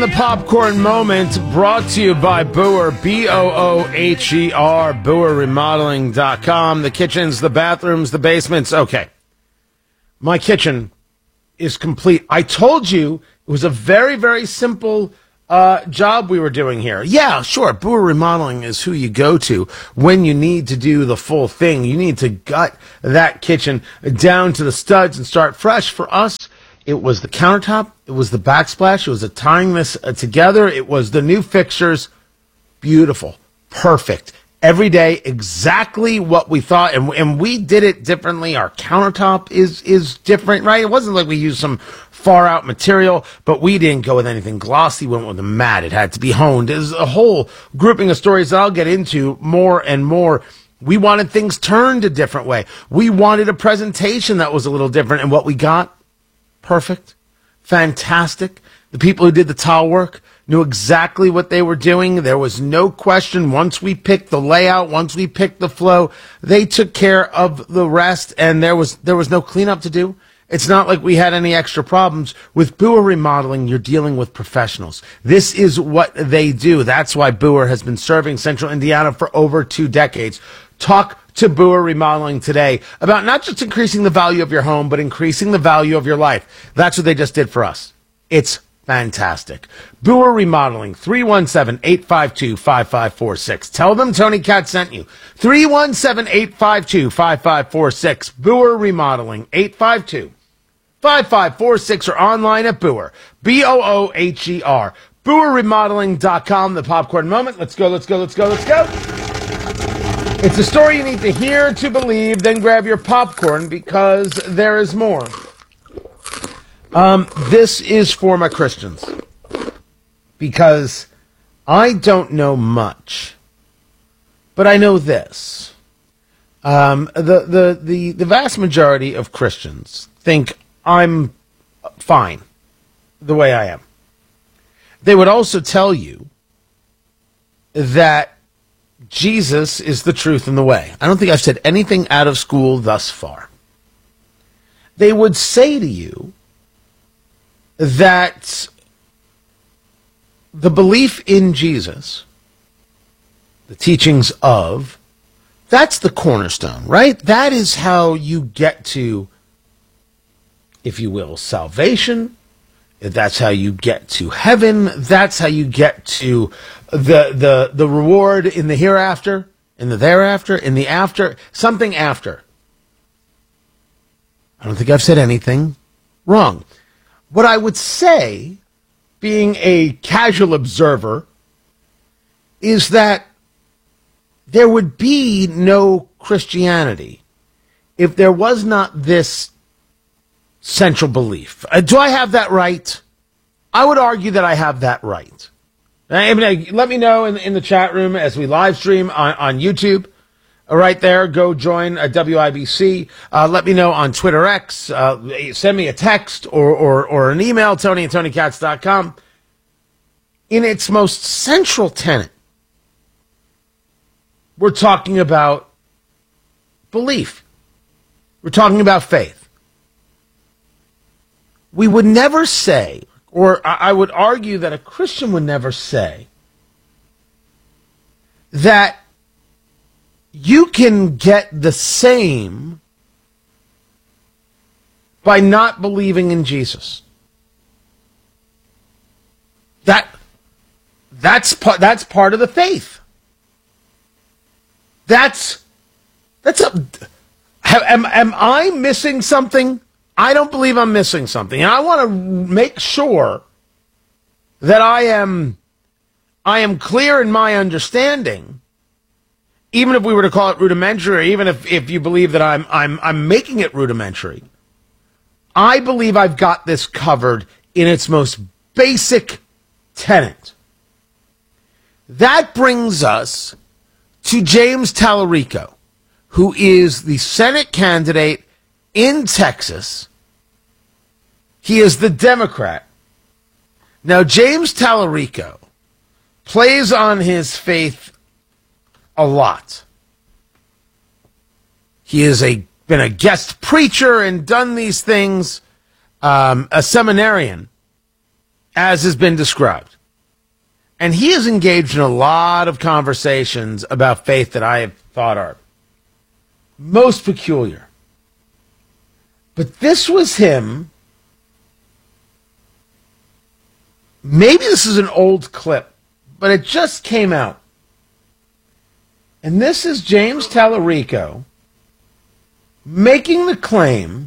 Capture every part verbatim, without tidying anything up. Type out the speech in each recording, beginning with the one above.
the Popcorn Moment, brought to you by Booher, B O O H E R, Booher Remodeling dot com. The kitchens, the bathrooms, the basements. Okay. My kitchen is complete. I told you it was a very, very simple uh, job we were doing here. Yeah, sure. Booher Remodeling is who you go to when you need to do the full thing. You need to gut that kitchen down to the studs and start fresh. For us, it was the countertop. It was the backsplash. It was the tying this uh, together. It was the new fixtures. Beautiful. Perfect. Every day, exactly what we thought. And, and we did it differently. Our countertop is, is different, right? It wasn't like we used some far out material, but we didn't go with anything glossy. We went with a matte. It had to be honed. There's a whole grouping of stories that I'll get into more and more. We wanted things turned a different way. We wanted a presentation that was a little different. And what we got, perfect, fantastic. The people who did the tile work knew exactly what they were doing. There was no question. Once we picked the layout, once we picked the flow, they took care of the rest, and there was there was no cleanup to do. It's not like we had any extra problems. With Booher Remodeling, you're dealing with professionals. This is what they do. That's why Booher has been serving Central Indiana for over two decades. Talk to Booher Remodeling today about not just increasing the value of your home, but increasing the value of your life. That's what they just did for us. It's fantastic. Booher Remodeling, three one seven, eight five two, five five four six. Tell them Tony Katz sent you. three one seven, eight five two, five five four six. Booher Remodeling, eight five two, five five four six, or online at Booher, B O O H E R. Booher Remodeling dot com, the Popcorn Moment. Let's go, let's go, let's go, let's go. It's a story you need to hear to believe, then grab your popcorn because there is more. Um, this is for my Christians because I don't know much, but I know this. Um, the, the, the, the vast majority of Christians think I'm fine the way I am. They would also tell you that Jesus is the truth and the way. I don't think I've said anything out of school thus far. They would say to you that the belief in Jesus, the teachings of, that's the cornerstone, right? That is how you get to, if you will, salvation. That's how you get to heaven. That's how you get to the the the reward in the hereafter, in the thereafter, in the after, something after. I don't think I've said anything wrong. What I would say, being a casual observer, is that there would be no Christianity if there was not this central belief. Uh, do I have that right? I would argue that I have that right. I mean, let me know in, in the chat room as we live stream on, on YouTube. Uh, right there, go join uh, W I B C. Uh, let me know on Twitter X. Uh, send me a text or, or, or an email, Tony at Tony Katz dot com. In its most central tenet, we're talking about belief. We're talking about faith. We would never say, or I would argue that a Christian would never say, that you can get the same by not believing in Jesus. That that's part that's part of the faith. That's that's a am, am I missing something? I don't believe I'm missing something. And I want to make sure that I am I am clear in my understanding, even if we were to call it rudimentary, or even if, if you believe that I'm I'm I'm making it rudimentary. I believe I've got this covered in its most basic tenet. That brings us to James Tallarico, who is the Senate candidate in Texas. He is the Democrat. Now, James Tallarico plays on his faith a lot. He has a, been a guest preacher and done these things, um, a seminarian. as has been described. And he has engaged in a lot of conversations about faith that I have thought are most peculiar. But this was him. Maybe this is an old clip, but it just came out. And this is James Tallarico making the claim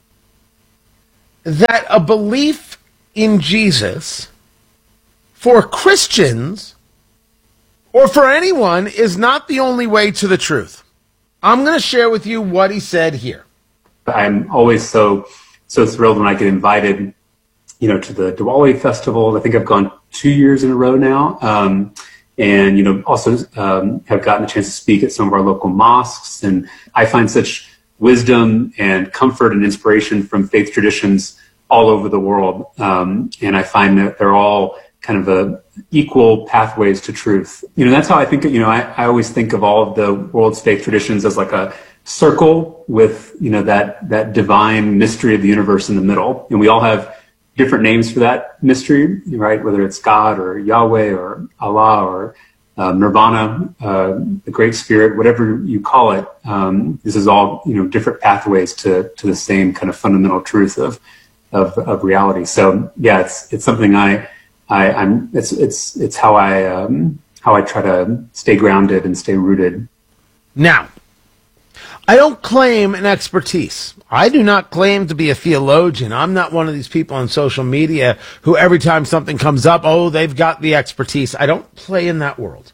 that a belief in Jesus for Christians or for anyone is not the only way to the truth. I'm going to share with you what he said here. I'm always so so thrilled when I get invited, you know, to the Diwali festival. I think I've gone two years in a row now. Um, and, you know, also um, have gotten a chance to speak at some of our local mosques. And I find such wisdom and comfort and inspiration from faith traditions all over the world. Um, and I find that they're all kind of a equal pathways to truth. You know, that's how I think, you know, I, I always think of all of the world's faith traditions as like a circle with, you know, that, that divine mystery of the universe in the middle. And we all have different names for that mystery, right? Whether it's God or Yahweh or Allah or uh, Nirvana, uh, the Great Spirit, whatever you call it. Um, this is all, you know, different pathways to, to the same kind of fundamental truth of, of, of reality. So yeah, it's, it's something I, I, I'm, it's, it's, it's how I, um, how I try to stay grounded and stay rooted. Now, I don't claim an expertise. I do not claim to be a theologian. I'm not one of these people on social media who every time something comes up, oh, they've got the expertise. I don't play in that world.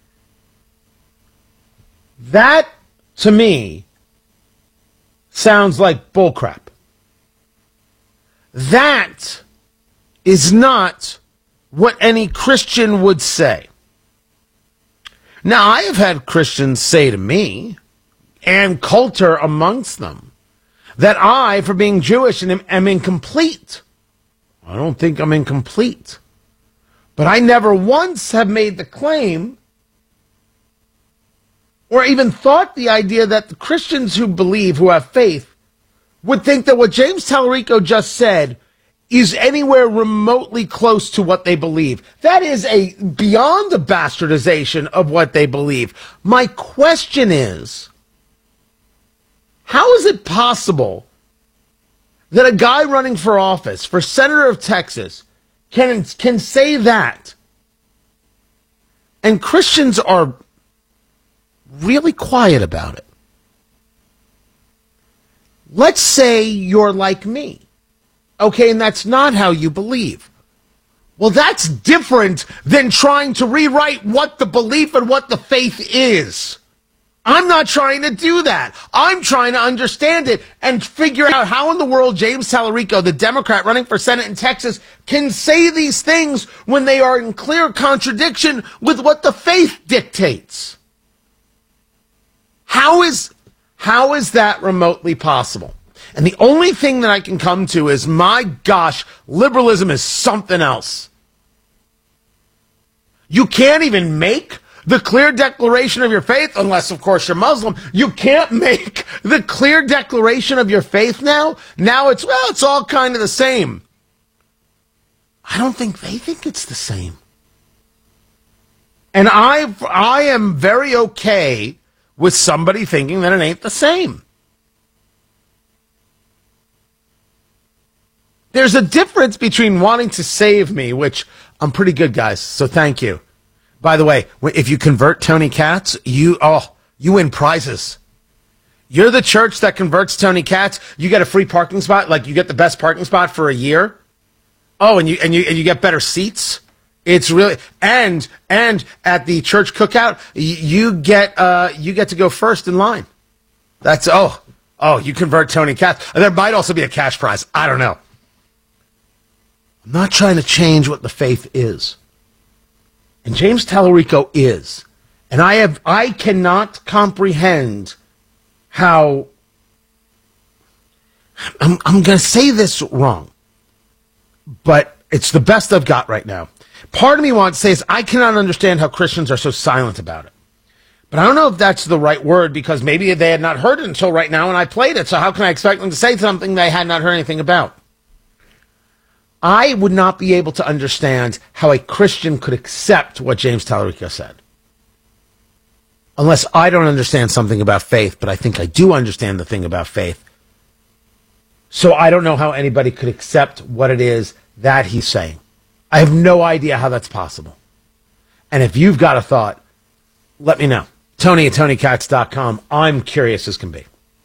That, to me, sounds like bullcrap. That is not what any Christian would say. Now, I have had Christians say to me, and Coulter amongst them, that I, for being Jewish, am, am incomplete. I don't think I'm incomplete. But I never once have made the claim or even thought the idea that the Christians who believe, who have faith, would think that what James Tallarico just said is anywhere remotely close to what they believe. That is a beyond a bastardization of what they believe. My question is, how is it possible that a guy running for office, for Senator of Texas, can, can say that, and Christians are really quiet about it? Let's say you're like me, okay, and that's not how you believe. Well, that's different than trying to rewrite what the belief and what the faith is. I'm not trying to do that. I'm trying to understand it and figure out how in the world James Tallarico, the Democrat running for Senate in Texas, can say these things when they are in clear contradiction with what the faith dictates. How is, how is that remotely possible? And the only thing that I can come to is, my gosh, liberalism is something else. You can't even make the clear declaration of your faith, unless, of course, you're Muslim. You can't make the clear declaration of your faith now. Now it's, well, it's all kind of the same. I don't think they think it's the same. And I, I am very okay with somebody thinking that it ain't the same. There's a difference between wanting to save me, which I'm pretty good, guys, so thank you. By the way, if you convert Tony Katz, you oh, you win prizes. You're the church that converts Tony Katz, you get a free parking spot, like you get the best parking spot for a year. Oh, and you and you and you get better seats. It's really and and at the church cookout, you get uh you get to go first in line. That's oh oh you convert Tony Katz. There might also be a cash prize. I don't know. I'm not trying to change what the faith is. And James Tallarico is. And I have I cannot comprehend how I'm I'm going to say this wrong. But it's the best I've got right now. Part of me wants to say is I cannot understand how Christians are so silent about it. But I don't know if that's the right word, because maybe they had not heard it until right now and I played it. So how can I expect them to say something they had not heard anything about? I would not be able to understand how a Christian could accept what James Tallarico said. Unless I don't understand something about faith, but I think I do understand the thing about faith. So I don't know how anybody could accept what it is that he's saying. I have no idea how that's possible. And if you've got a thought, let me know. Tony at Tony Katz dot com. I'm curious as can be.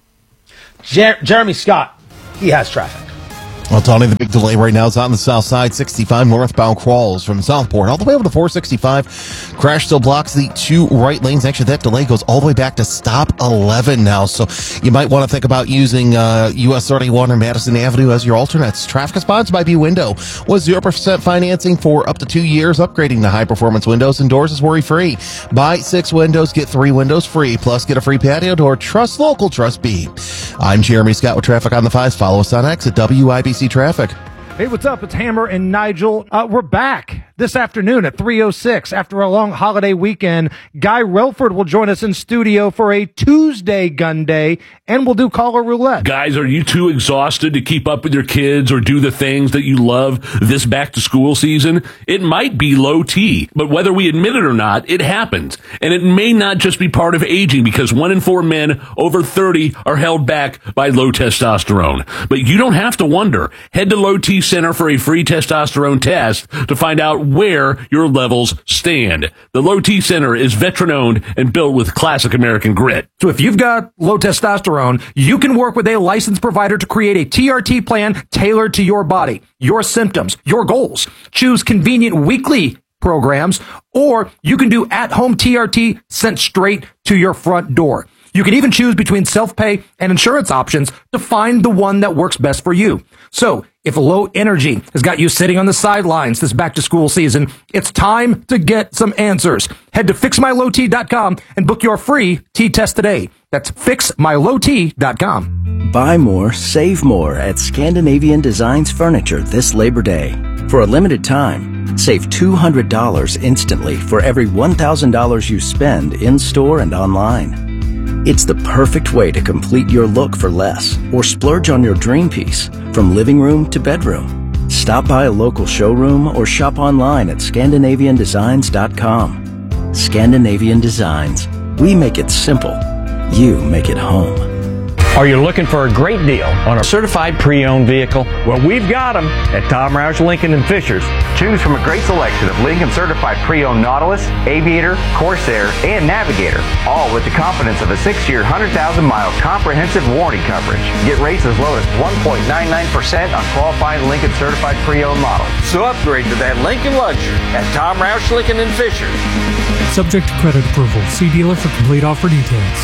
Jer- Jeremy Scott, he has traffic. Well, Tony, the big delay right now is on the south side. sixty-five northbound crawls from Southport all the way over to four sixty-five. Crash still blocks the two right lanes. Actually, that delay goes all the way back to stop eleven now. So you might want to think about using uh, U S thirty-one or Madison Avenue as your alternates. Traffic spots might be window. With zero percent financing for up to two years. Upgrading to high-performance windows and doors is worry-free. Buy six windows, get three windows free. Plus, get a free patio door. Trust local, trust B. I'm Jeremy Scott with Traffic on the Fives. Follow us on X at W I B C Traffic. Hey, what's up? It's Hammer and Nigel. Uh, we're back this afternoon at three oh six. After a long holiday weekend, Guy Relford will join us in studio for a Tuesday gun day, and we'll do caller roulette. Guys, are you too exhausted to keep up with your kids or do the things that you love this back to school season? It might be low T, but whether we admit it or not, it happens. And it may not just be part of aging, because one in four men over thirty are held back by low testosterone. But you don't have to wonder. Head to Low T Center for a free testosterone test to find out where your levels stand. The Low T Center is veteran-owned and built with classic American grit. So if you've got low testosterone, you can work with a licensed provider to create a T R T plan tailored to your body, your symptoms, your goals. Choose convenient weekly programs, or you can do at-home T R T sent straight to your front door. You can even choose between self-pay and insurance options to find the one that works best for you. So, if low energy has got you sitting on the sidelines this back-to-school season, it's time to get some answers. Head to fix my low t dot com and book your free T-test today. That's fix my low t dot com. Buy more, save more at Scandinavian Designs Furniture this Labor Day. For a limited time, save two hundred dollars instantly for every one thousand dollars you spend in-store and online. It's the perfect way to complete your look for less or splurge on your dream piece from living room to bedroom. Stop by a local showroom or shop online at Scandinavian Designs dot com. Scandinavian Designs. We make it simple. You make it home. Are you looking for a great deal on a certified pre-owned vehicle? Well, we've got them at Tom Roush Lincoln and Fishers. Choose from a great selection of Lincoln certified pre-owned Nautilus, Aviator, Corsair, and Navigator, all with the confidence of a six-year, one hundred thousand mile comprehensive warranty coverage. Get rates as low as one point nine nine percent on qualifying Lincoln certified pre-owned models. So upgrade to that Lincoln luxury at Tom Roush Lincoln and Fishers. Subject to credit approval. See dealer for complete offer details.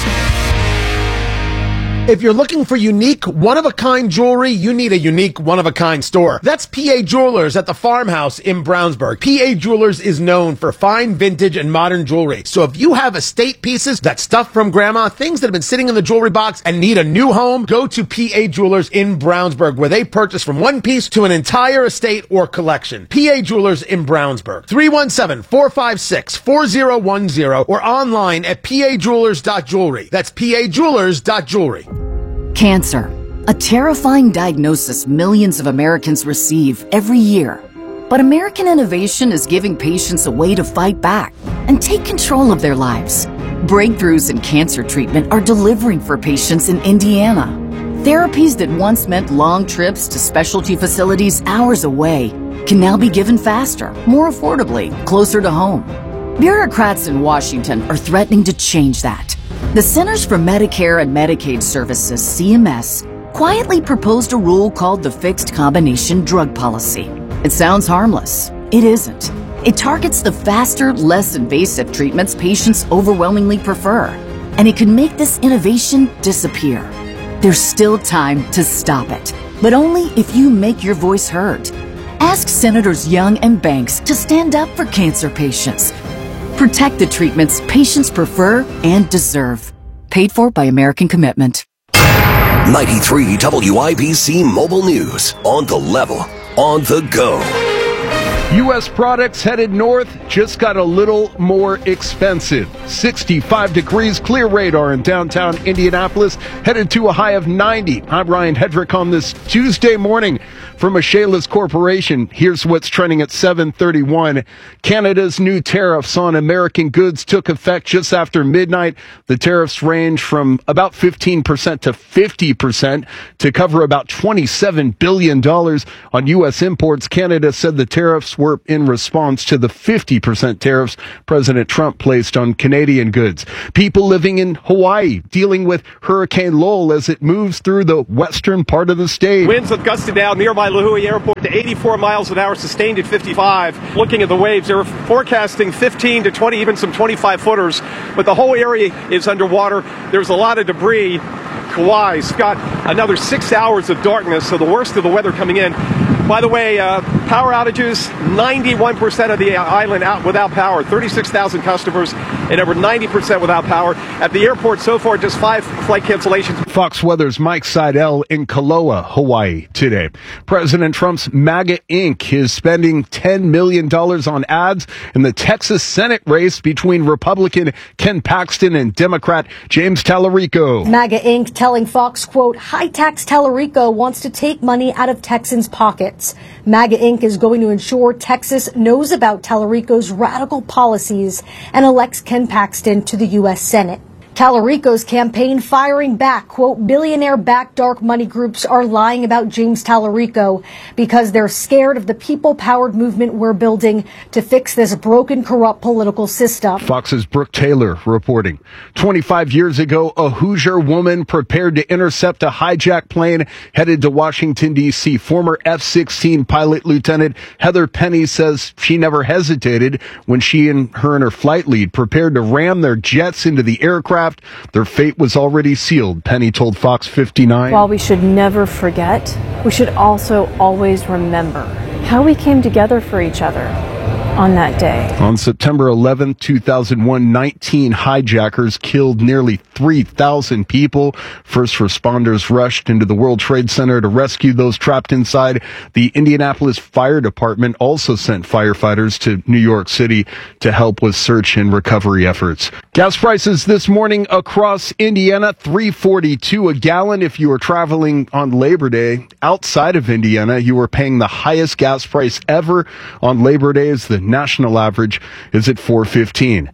If you're looking for unique, one-of-a-kind jewelry, you need a unique, one-of-a-kind store. That's P A Jewelers at the Farmhouse in Brownsburg. P A Jewelers is known for fine vintage and modern jewelry. So if you have estate pieces, that stuff from grandma, things that have been sitting in the jewelry box and need a new home, go to P A Jewelers in Brownsburg, where they purchase from one piece to an entire estate or collection. P A Jewelers in Brownsburg. three one seven, four five six, four zero one zero or online at p a jewelers dot jewelry. That's p a jewelers dot jewelry. Cancer, a terrifying diagnosis millions of Americans receive every year. But American innovation is giving patients a way to fight back and take control of their lives. Breakthroughs in cancer treatment are delivering for patients in Indiana. Therapies that once meant long trips to specialty facilities hours away can now be given faster, more affordably, closer to home. Bureaucrats in Washington are threatening to change that. The Centers for Medicare and Medicaid Services, C M S, quietly proposed a rule called the Fixed Combination Drug Policy. It sounds harmless. It isn't. It targets the faster, less invasive treatments patients overwhelmingly prefer, and it could make this innovation disappear. There's still time to stop it, but only if you make your voice heard. Ask Senators Young and Banks to stand up for cancer patients. Protect the treatments patients prefer and deserve. Paid for by American Commitment. ninety-three W I B C Mobile News. On the level. On the go. U S products headed north just got a little more expensive. sixty-five degrees clear radar in downtown Indianapolis, headed to a high of ninety. I'm Ryan Hedrick on this Tuesday morning. from Michaelis Corporation. Here's what's trending at seven thirty-one. Canada's new tariffs on American goods took effect just after midnight. The tariffs range from about fifteen percent to fifty percent to cover about twenty-seven billion dollars on U S imports. Canada said the tariffs were in response to the fifty percent tariffs President Trump placed on Canadian goods. People living in Hawaii dealing with Hurricane Lowell as it moves through the western part of the state. Winds have gusted now nearby Lihue Airport to eighty-four miles an hour, sustained at fifty-five. Looking at the waves, they're forecasting fifteen to twenty, even some twenty-five footers. But the whole area is underwater. There's a lot of debris. Kauai, Scott, another six hours of darkness, so the worst of the weather coming in. By the way, uh, power outages, ninety-one percent of the island out without power, thirty-six thousand customers, and over ninety percent without power. At the airport so far, just five flight cancellations. Fox Weather's Mike Seidel in Kaloa, Hawaii today. President Trump's MAGA Incorporated is spending ten million dollars on ads in the Texas Senate race between Republican Ken Paxton and Democrat James Tallarico. MAGA Incorporated telling Fox, quote, high-tax Tallarico wants to take money out of Texans' pockets. MAGA Incorporated is going to ensure Texas knows about Tallarico's radical policies and elects Ken Paxton to the U S Senate. Tallarico's campaign firing back, quote, billionaire-backed dark money groups are lying about James Tallarico because they're scared of the people-powered movement we're building to fix this broken, corrupt political system. Fox's Brooke Taylor reporting. twenty-five years ago, a Hoosier woman prepared to intercept a hijacked plane headed to Washington, D C Former F sixteen pilot Lieutenant Heather Penny says she never hesitated when she and her and her flight lead prepared to ram their jets into the aircraft. Their fate was already sealed, Penny told Fox fifty-nine. While we should never forget, we should also always remember how we came together for each other on that day. On September eleventh, two thousand one, nineteen hijackers killed nearly three thousand people. First responders rushed into the World Trade Center to rescue those trapped inside. The Indianapolis Fire Department also sent firefighters to New York City to help with search and recovery efforts. Gas prices this morning across Indiana, three forty-two a gallon. If you are traveling on Labor Day outside of Indiana, you are paying the highest gas price ever on Labor Day as the national average is at four fifteen.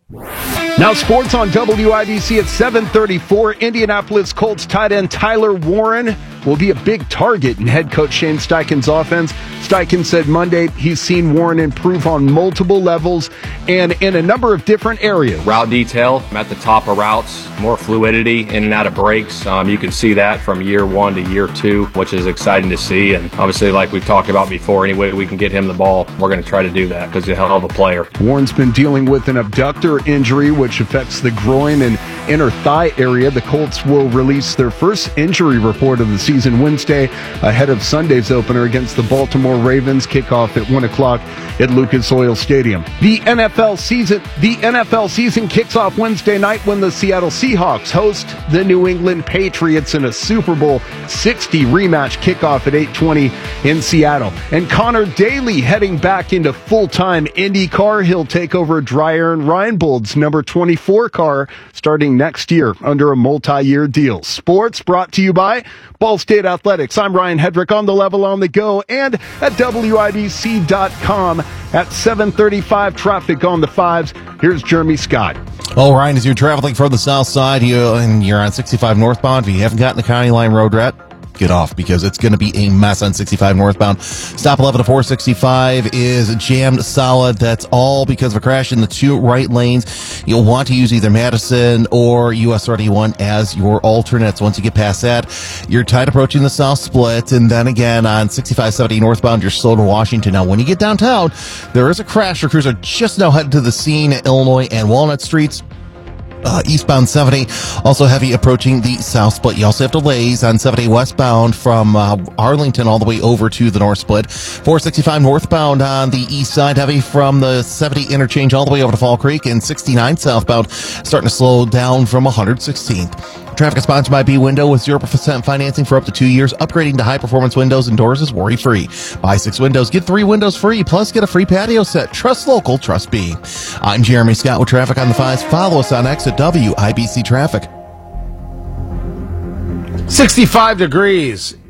Now sports on W I B C at seven thirty-four. Indianapolis Colts tight end Tyler Warren will be a big target in head coach Shane Steichen's offense. Steichen said Monday he's seen Warren improve on multiple levels and in a number of different areas. Route detail at the top of routes, more fluidity in and out of breaks. Um, you can see that from year one to year two, which is exciting to see. And obviously, like we've talked about before, any way we can get him the ball, we're going to try to do that because he's a hell of a player. Warren's been dealing with an abductor injury, which affects the groin and inner thigh area. The Colts will release their first injury report of the season Wednesday ahead of Sunday's opener against the Baltimore Ravens. Kickoff at one o'clock at Lucas Oil Stadium. The N F L season, the N F L season kicks off Wednesday night when the Seattle Seahawks host the New England Patriots in a Super Bowl sixty rematch kickoff at eight twenty in Seattle. And Connor Daly heading back into full-time IndyCar. He'll take over Dreyer and Reinbold's number twenty-four car starting next year under a multi-year deal. Sports brought to you by Ball State Athletics. I'm Ryan Hedrick on the level on the go and at W I B C dot com at seven thirty-five. Traffic on the fives. Here's Jeremy Scott. Well, Ryan, as you're traveling from the south side you, and you're on sixty-five northbound, if you haven't gotten the County Line Road yet, get off because it's going to be a mess on sixty-five northbound. Stop eleven to four sixty-five is jammed solid. That's all because of a crash in the two right lanes. You'll want to use either Madison or U S thirty-one as your alternates. Once you get past that, you're tight approaching the south split. And then again on sixty-five seventy northbound, you're slow to Washington. Now, when you get downtown, there is a crash. Your crews are just now headed to the scene at Illinois and Walnut Streets. Uh, eastbound seventy, also heavy approaching the south split. You also have delays on seventy westbound from uh, Arlington all the way over to the north split. four sixty-five northbound on the east side, heavy from the seventy interchange all the way over to Fall Creek, and sixty-nine southbound starting to slow down from one hundred sixteenth. Traffic is sponsored by B-Window with zero percent financing for up to two years. Upgrading to high-performance windows and doors is worry-free. Buy six windows, get three windows free, plus get a free patio set. Trust local, trust B. I'm Jeremy Scott with Traffic on the Fives. Follow us on X at W I B C Traffic. sixty-five degrees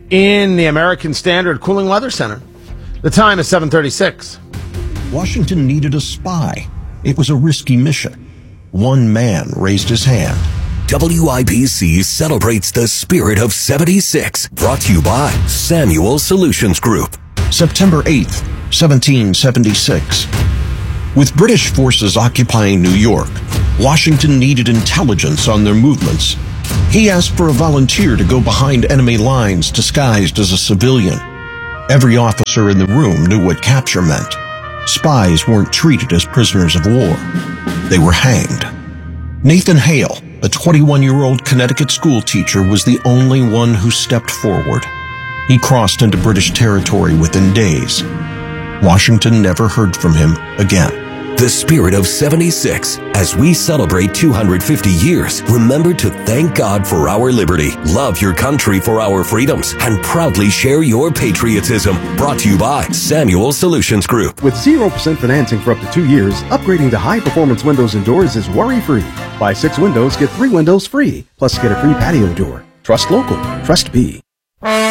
in the American Standard Cooling Weather Center. The time is seven thirty-six. Washington needed a spy. It was a risky mission. One man raised his hand. W I B C celebrates the spirit of seventy-six. Brought to you by Samuel Solutions Group. September eighth, seventeen seventy-six. With British forces occupying New York, Washington needed intelligence on their movements. He asked for a volunteer to go behind enemy lines disguised as a civilian. Every officer in the room knew what capture meant. Spies weren't treated as prisoners of war. They were hanged. Nathan Hale, a twenty-one-year-old Connecticut school teacher, was the only one who stepped forward. He crossed into British territory within days. Washington never heard from him again. The spirit of seventy-six. As we celebrate two hundred fifty years, remember to thank God for our liberty, love your country for our freedoms, and proudly share your patriotism. Brought to you by Samuel Solutions Group. With zero percent financing for up to two years, upgrading to high-performance windows and doors is worry-free. Buy six windows, get three windows free. Plus, get a free patio door. Trust local. Trust B.